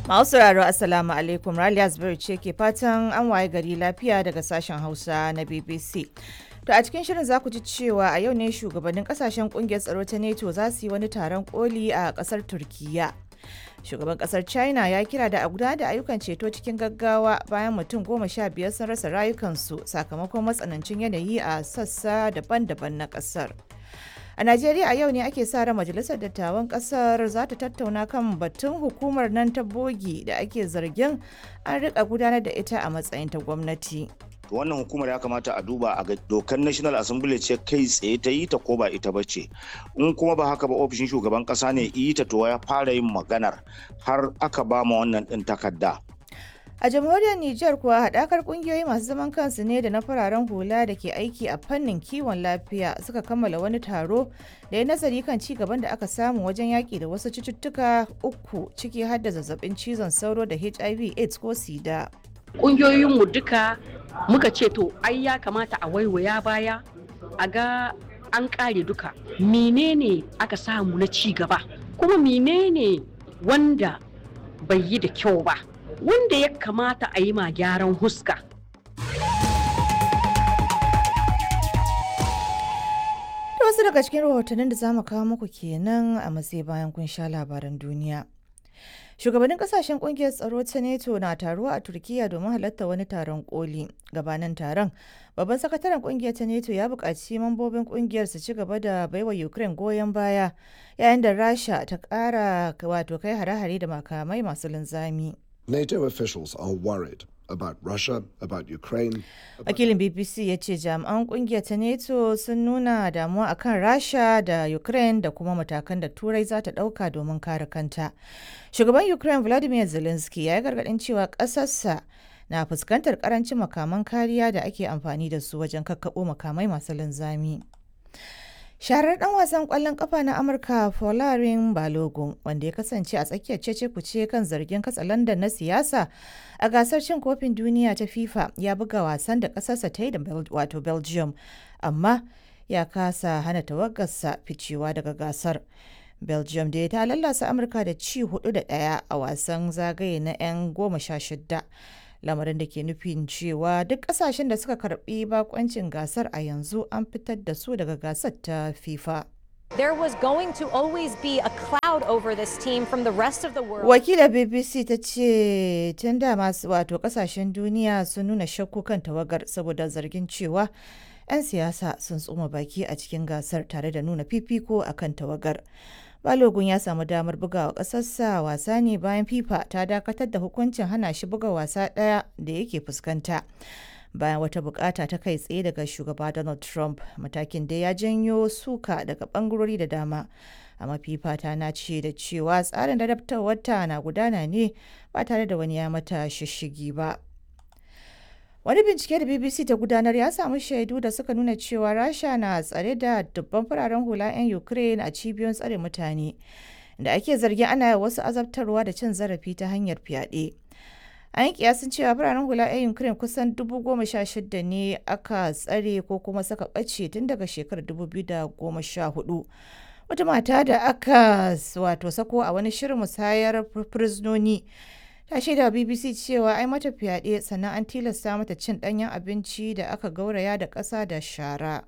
Masu sauraro Assalamu alaikum, Raliya Zubairu ce ke fatan an waye gari lafiya daga sashen Hausa na BBC. To a cikin shirin za ku ji cewa a yau ne shugabannin kasashen kungiyar tsaro ta NATO za su yi wani taron koli a kasar Turkiyya. Shugaban kasar China ya kira da a gudanar da ayyukan ceto cikin gaggawa bayan mutum 15 sun rasa rayukansu sakamakon matsanancin yanayi a sassa daban-daban na kasar. A Najeriya a yau ne ake sa ran majalisar dattawan kasar za ta tattauna kan batun hukumar nan ta bogi da ake zargin an rika gudanar da ita a matsayin ta gwamnati. Wannan hukumar ya kamata a duba a ga dokar National Assembly ce kai tsaye ta yi ta ko ba ita ba ce. In kuma ba haka ba ofishin shugaban kasa ne yi ta to ya fara yin maganar har aka ba ma wannan din takarda. A jamhuriyar Nijar kuwa haɗakar ƙungiyoyi masu zaman kansu ne da na fararen hula da ke aiki a fannin kiwon lafiya suka kammala wani taro da ya nazari kan ci gaban da aka samu wajen yaƙi da wasu cututtuka 3 ciki har da zazzabin cizon sauro da HIV AIDS ko SIDA. Ƙungiyoyinmu duka muka ce to ai ya kamata a waiwaya baya a ga an ƙare duka menene aka samu na ci gaba kuma menene wanda bai yi da kyau ba. Wanda ya kamata a yi ma gyaran huska. Da wasu daga cikin rahotannin da za mu kawo muku kenan a matsayi bayan kun sha labaran duniya. Shugabannin kasashen kungiyar tsaro ta NATO na taruwa a Turkiyya domin halarta wani taron koli. Gabanin taron, babban sakataren kungiyar ta NATO ya buƙaci mambobin kungiyar su ci gaba da baiwa Ukraine goyon baya yayin da Rasha ta ƙara kai hare-hare da makamai masu linzami. NATO officials are worried about Russia, about Ukraine. Wakilin BBC ya ce jami'an kungiyar ta NATO sun nuna damuwa akan Rasha da Ukraine da kuma matakan da Turai za ta ɗauka domin kare kanta. Shugaban Ukraine Volodymyr Zelensky ya yi gargaɗin cewa ƙasarsa na fuskantar ƙarancin makaman kariya da ake amfani da su wajen kakkaɓo makamai masu linzami. Sharar dan wasan kwallon kafa na Amurka Folarin Balogun wanda ya kasance a tsakiyar cece-kuce kan zargin katsalandan na siyasa a gasar cin kofin duniya ta FIFA ya buga wasan da kasarsa ta yi da wato Belgium amma ya kasa hana tawagarsa ficewa daga gasar. Belgium da ta lallasa Amurka da ci 4-1 a wasan zagaye na 'yan 16. Lamarin da ke nufin cewa duk kasashen da suka karbi bakoncin gasar a yanzu an fitar da su daga gasar ta FIFA. There was going to always be a cloud over this team from the rest of the world. Wakilar BBC ta ce tun da masu wato kasashen duniya sun nuna shakku kan tawagar saboda zargin cewa 'yan siyasa sun tsoma baki a cikin gasar tare da nuna fifiko a kan tawagar. Balogun ya samu damar bugawa ƙasarsa wasa ne bayan FIFA ta dakatar da hukuncin hana shi buga wasa ɗaya da yake fuskanta. Bayan wata bukata ta kai tsaye daga shugaba Donald Trump, matakin da ya janyo suka daga bangarori da dama. Amma FIFA ta nace da cewa tsarin ladabtarwarta na gudana ne ba tare da wani ya mata shishigi ba. Wani bincike da BBC ta gudanar ya samu shaidu da suka nuna cewa Rasha na tsare da dubban fararen hula 'yan Ukraine a cibiyoyin tsare mutane da ake zargin ana wasu azabtarwa da cin zarafi ta hanyar fyaɗe. An yi kiyasin cewa fararen hula 'yan Ukraine kusan 16,000 ne aka tsare ko kuma suka ɓace tun daga shekarar 2014. Wata mata da aka sako a wani shirin musayar fursunoni ta shaida BBC cewa ai mata fyaɗe sannan an tilasta mata cin ɗanyen abinci da aka gauraya da ƙasa da shara.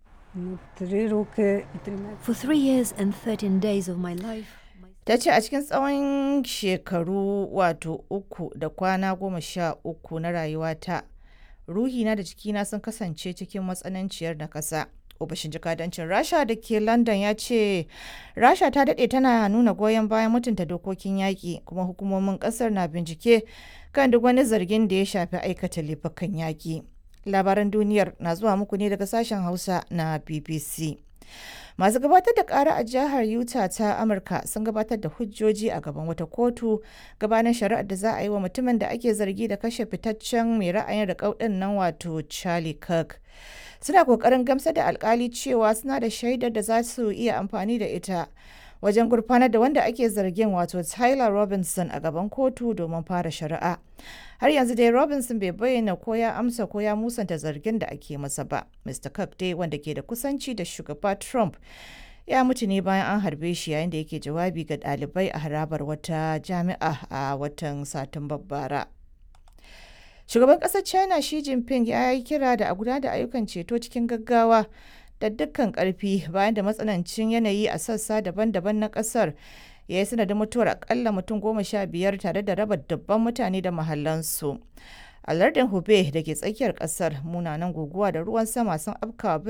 For 3 years and 13 days of my life. Ta ce a cikin tsawon shekaru 3 da kwana 13 na rayuwata, ruhina da jikina sun kasance cikin matsananciyar nakasa. Ofishin jakadancin Rasha da ke London ya ce Rasha ta daɗe tana nuna goyon bayan mutunta dokokin yaƙi kuma hukumomin ƙasar na bincike kan duk wani zargin da ya shafi aikata laifukan yaƙi. Labaran duniyar na zuwa muku ne daga sashen Hausa na BBC. Masu gabatar da ƙara a jihar Utah ta Amurka sun gabatar da hujjoji a gaban wata kotu gabanin shari'ar da za a yi wa mutumin da ake zargi da kashe fitaccen mai ra'ayin riƙau ɗin nan wato Charlie Kirk. Suna ƙoƙarin gamsar da alkali cewa suna da shaidar da za su iya amfani da ita wajen gurfanar da wanda ake zargin wato Tyler Robinson a gaban kotu domin fara shari'a. Har yanzu dai Robinson bai bayyana ko ya amsa ko ya musanta zargin da ake masa ba. Mr. Kirk dai wanda ke da kusanci da shugaba Trump ya mutu ne bayan an harbe shi yayin da yake jawabi ga ɗalibai a harabar wata jami'a a watan Satumbar bara. Shugaban ƙasar China Xi Jinping ya yi kira da a gudanar da ayyukan ceto cikin gaggawa da dukkan ƙarfi bayan da matsanancin yanayi a sassa daban-daban na ƙasar ya yi sanadin mutuwar akalla mutum 15 tare da raba dubban mutane da mahallansu. A lardin Hubei da ke tsakiyar ƙasar, munanan guguwa da ruwan sama sun afkawa